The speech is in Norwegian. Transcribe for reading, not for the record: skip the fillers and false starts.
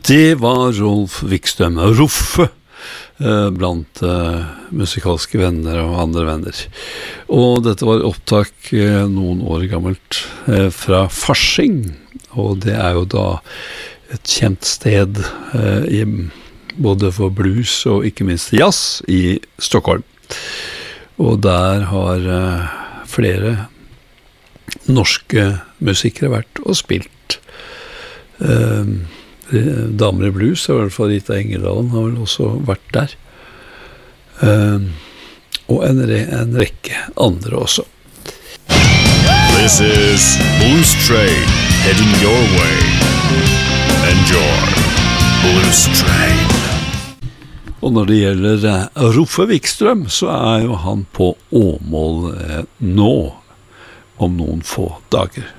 Det var Rolf Wikström, Roffe, blant musikalske venner og andre venner. Og dette var opptak noen år gammelt fra Fasching, og det er jo da et kjent sted både for blues og ikke minst jazz i Stockholm. Og der har flere norske musikere vært og spilt. Damer i blues, i hvert fall Rita Engerdalen har vel også vært der. Og en rekke andre også. This is Blues Train heading your way. Enjoy Blues Train. Og når det gjelder Roffe Wikström, så er jo han på Åmål nå, om noen få dager.